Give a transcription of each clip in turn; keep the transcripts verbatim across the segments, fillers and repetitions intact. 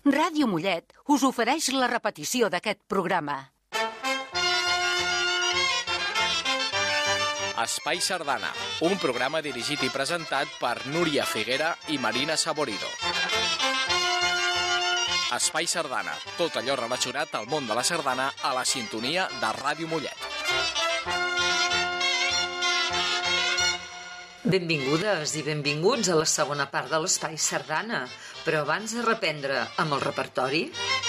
Ràdio Mollet us ofereix la repetició d'aquest programa. Espai Sardana, un programa dirigit i presentat per Núria Figuera i Marina Saborido. Espai Sardana, tot allò relacionat al món de la sardana a la sintonia de Ràdio Mollet. Benvingudes i benvinguts a la segona part de l'Espai Sardana, però abans de reprendre amb el repertori...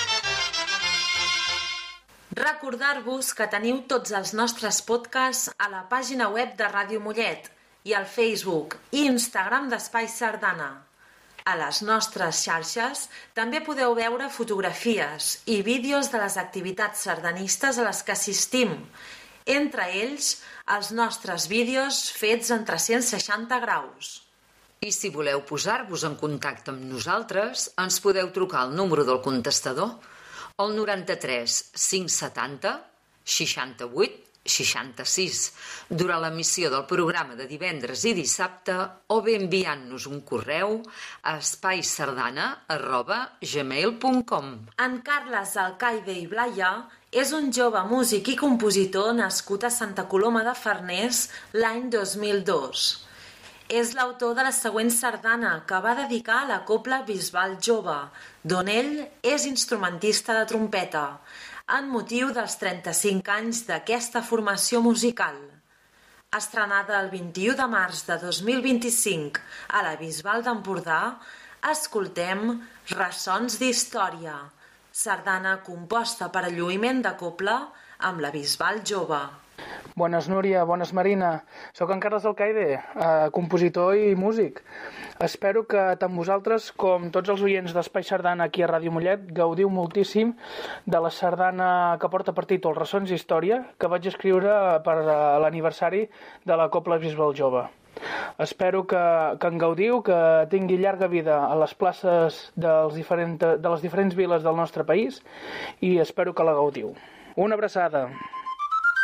Recordar-vos que teniu tots els nostres podcasts a la pàgina web de Ràdio Mollet i al Facebook i Instagram d'Espai Sardana. A les nostres xarxes també podeu veure fotografies i vídeos de les activitats sardanistes a les que assistim, entre ells els nostres vídeos fets en tres-cents seixanta graus. I si voleu posar-vos en contacte amb nosaltres, ens podeu trucar al número del contestador, el noranta-tres cinc setanta seixanta-vuit seixanta-sis, durant l'emissió del programa de divendres i dissabte, o bé enviant-nos un correu a espaisardana arroba gmail punt com. En Carles Alcaide i Blaya és un jove músic i compositor nascut a Santa Coloma de Farners l'any dos mil dos. És l'autor de la següent sardana que va dedicar a la Cobla Bisbal Jove, d'on ell és instrumentista de trompeta, en motiu dels trenta-cinc anys d'aquesta formació musical. Estrenada el vint-i-u de març de dos mil vint-i-cinc a la Bisbal d'Empordà, escoltem Ressons d'Història, sardana composta per a lluïment de cobla amb la Bisbal Jove. Bones Núria, bones Marina. Soc en Carles Alcaide, eh, compositor i músic. Espero que tant vosaltres com tots els oients d'Espai Sardana aquí a Ràdio Mollet gaudiu moltíssim de la sardana que porta per títol Ressons d'Història, que vaig escriure per l'aniversari de la Cobla Bisbal Jove. Espero que, que en gaudiu, que tingui llarga vida a les places dels diferent, de les diferents viles del nostre país i espero que la gaudiu. Una abraçada.